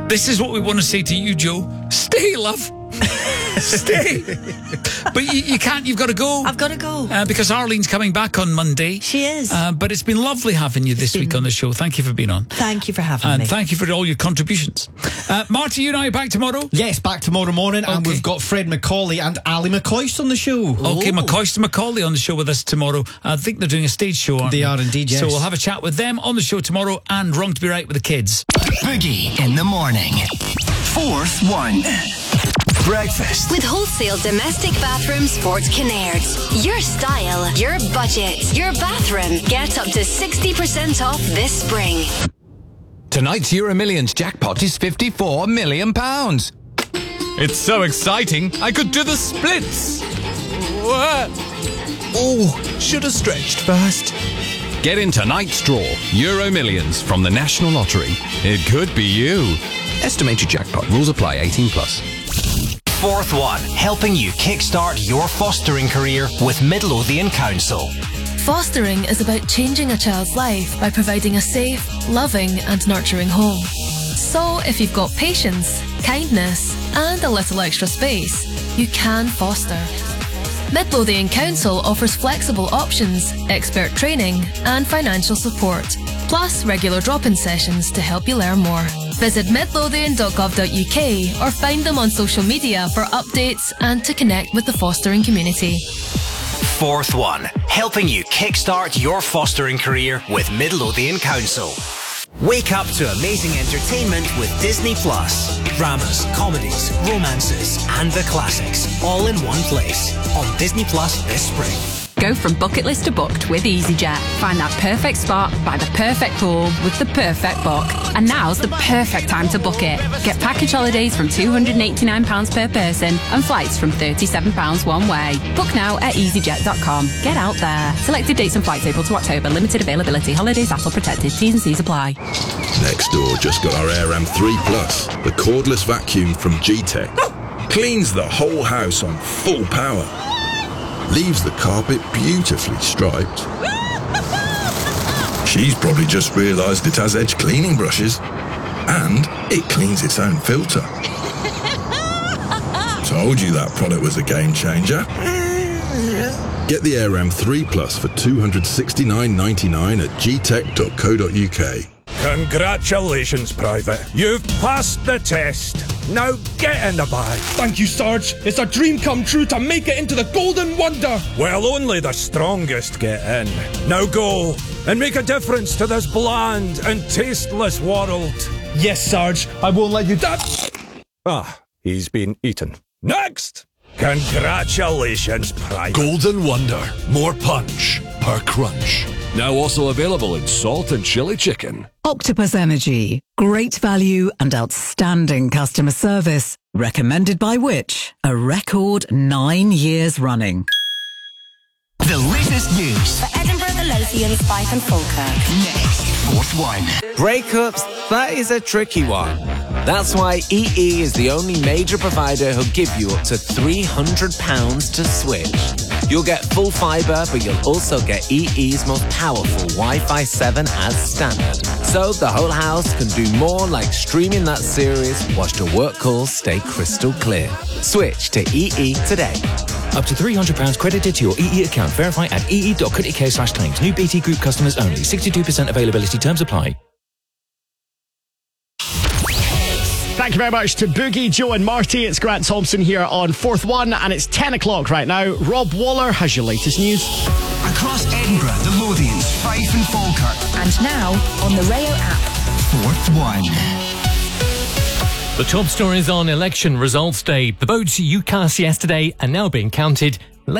This is what we want to say to you, Joe. Stay, love. Stay. But you can't. You've got to go. I've got to go. Because Arlene's coming back on Monday. She is. But it's been lovely having you this week on the show. Thank you for being on. Thank you for having me. And thank you for all your contributions. Marty, you and I are back tomorrow? Yes, back tomorrow morning. And we've got Fred McCauley and Ali McCoist on the show. Okay, McCoist and Macaulay on the show with us tomorrow. I think they're doing a stage show, aren't they? They are indeed, yes. So we'll have a chat with them on the show tomorrow, and Wrong to Be Right with the kids. Boogie in the morning. Fourth one. Breakfast. With Wholesale Domestic Bathrooms Fort Kinnaird. Your style, your budget, your bathroom. Get up to 60% off this spring. Tonight's Euro Millions jackpot is £54 million. It's so exciting, I could do the splits. Oh, should have stretched first. Get in tonight's draw, Euro Millions from the National Lottery. It could be you. Estimated jackpot. Rules apply. 18 plus. Fourth one. Helping you kickstart your fostering career with Midlothian Council. Fostering is about changing a child's life by providing a safe, loving and nurturing home. So if you've got patience, kindness and a little extra space, you can foster. Midlothian Council offers flexible options, expert training and financial support, plus regular drop-in sessions to help you learn more. Visit midlothian.gov.uk or find them on social media for updates and to connect with the fostering community. Fourth one. Helping you kickstart your fostering career with Midlothian Council. Wake up to amazing entertainment with Disney Plus. Dramas, comedies, romances, and the classics, all in one place on Disney Plus this spring. Go from bucket list to booked with EasyJet. Find that perfect spot by the perfect pool with the perfect book. And now's the perfect time to book it. Get package holidays from £289 per person and flights from £37 one way. Book now at easyjet.com. Get out there. Selected dates and flights April to October. Limited availability. Holidays ATOL protected. T's and C's apply. Nextdoor just got our AirAm 3 Plus, the cordless vacuum from G-Tech. Cleans the whole house on full power. Leaves the carpet beautifully striped. She's probably just realised it has edge cleaning brushes. And it cleans its own filter. Told you that product was a game changer. Get the AirAm 3 Plus for $269.99 at gtech.co.uk. Congratulations, Private. You've passed the test. Now get in the bag. Thank you, Sarge. It's a dream come true to make it into the Golden Wonder. Well, only the strongest get in. Now go and make a difference to this bland and tasteless world. Yes, Sarge. I won't let you down. He's been eaten. Next! Congratulations, Private. Golden Wonder. More punch per crunch. Now also available in salt and chili chicken. Octopus Energy. Great value and outstanding customer service. Recommended by which? A record 9 years running. The latest news For Edinburgh, the Lothians, Fife and Falkirk. next. Fourth one. Breakups, that is a tricky one. That's why EE is the only major provider who'll give you up to £300 to switch. You'll get full fibre, but you'll also get EE's most powerful Wi-Fi 7 as standard. So the whole house can do more like streaming that series whilst your work calls stay crystal clear. Switch to EE today. Up to £300 credited to your EE account. Verify at ee.co.uk/claims. New BT Group customers only. 62% availability. Terms apply. Thank you very much to Boogie, Joe and Marty. It's Grant Thompson here on Fourth One, and it's 10 o'clock right now. Rob Waller has your latest news. Across Edinburgh, the Lothians, Fife and Falkirk. And now on the Rayo app. Fourth One. The top stories on election results day. The votes you cast yesterday are now being counted.